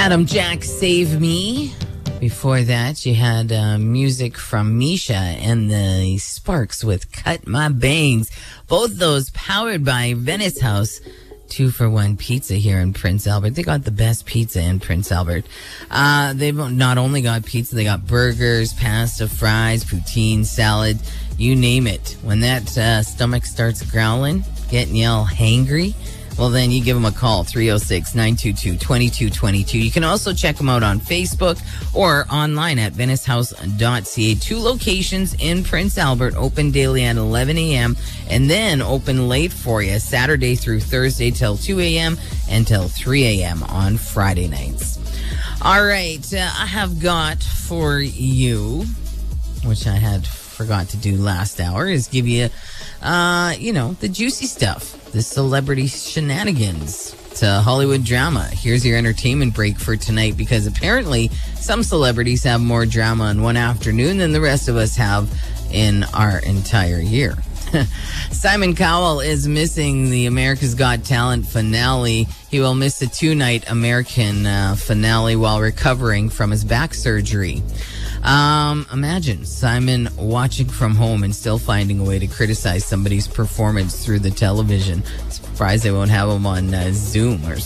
Adam Jack, Save Me. Before that, you had music from Misha and the Sparks with Cut My Bangs. Both those powered by Venice House. 2-for-1 pizza here in Prince Albert. They got the best pizza in Prince Albert. They've not only got pizza, they got burgers, pasta, fries, poutine, salad, you name it. When that stomach starts growling, getting you all hangry, well, then you give them a call, 306-922-2222. You can also check them out on Facebook or online at venicehouse.ca. 2 locations in Prince Albert, open daily at 11 a.m. and then open late for you, Saturday through Thursday till 2 a.m. until 3 a.m. on Friday nights. All right, I have got for you, which I had forgot to do last hour, is give you, the juicy stuff. The celebrity shenanigans. It's a Hollywood drama. Here's your entertainment break for tonight, because apparently some celebrities have more drama in one afternoon than the rest of us have in our entire year. Simon Cowell is missing the America's Got Talent finale. He will miss the 2-night American finale while recovering from his back surgery. Imagine Simon watching from home and still finding a way to criticize somebody's performance through the television. Surprised they won't have him on Zoom or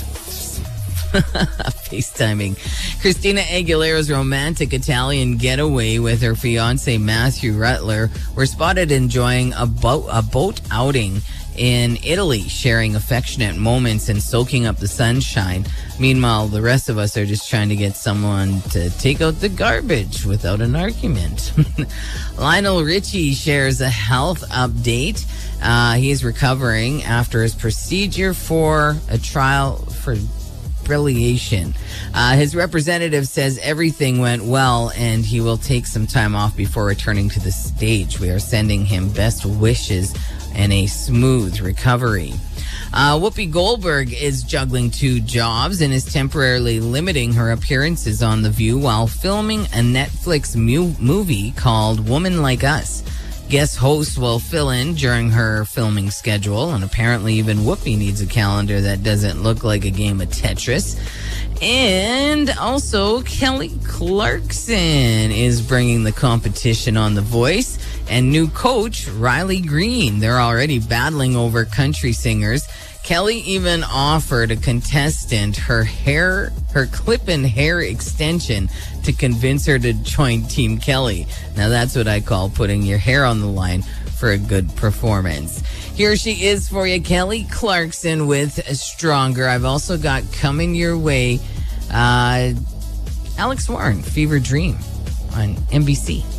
FaceTiming. Christina Aguilera's romantic Italian getaway with her fiancé Matthew Rutler were spotted enjoying a boat outing in Italy, sharing affectionate moments and soaking up the sunshine. Meanwhile, the rest of us are just trying to get someone to take out the garbage without an argument. Lionel Richie shares a health update. He is recovering after his procedure for a trial for fibrillation. His representative says everything went well and he will take some time off before returning to the stage. We are sending him best wishes and a smooth recovery. Whoopi Goldberg is juggling 2 jobs and is temporarily limiting her appearances on The View while filming a Netflix movie called Woman Like Us. Guest hosts will fill in during her filming schedule, and apparently even Whoopi needs a calendar that doesn't look like a game of Tetris. And also, Kelly Clarkson is bringing the competition on The Voice, and new coach Riley Green. They're already battling over country singers. Kelly even offered a contestant her clip-in hair extension to convince her to join Team Kelly. Now that's what I call putting your hair on the line for a good performance. Here she is for you, Kelly Clarkson with Stronger. I've also got coming your way, Alex Warren, Fever Dream on NBC.